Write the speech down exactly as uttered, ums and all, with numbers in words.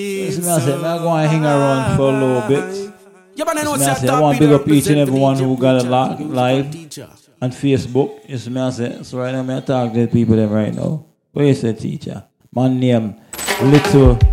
Listen, I said, I'm going to hang around for a little bit. Yeah, but I know Listen, I, say, I want to big up each and everyone who got a lot live on Facebook. You see me, I say, so right now I'm talking to people them right now. What you say, teacher? My name, Little